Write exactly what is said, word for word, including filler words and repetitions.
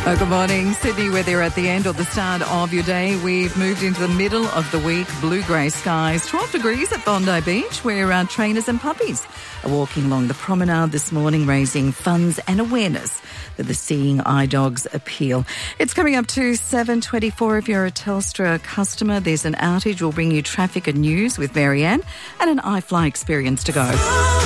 Oh, good morning, Sydney, whether you're at the end or the start of your day. We've moved into the middle of the week, blue-grey skies, twelve degrees at Bondi Beach, where our trainers and puppies are walking along the promenade this morning, raising funds and awareness for the Seeing Eye Dogs appeal. It's coming up to seven twenty-four. If you're a Telstra customer, there's an outage. We'll bring you traffic and news with Marianne and an iFly experience to go.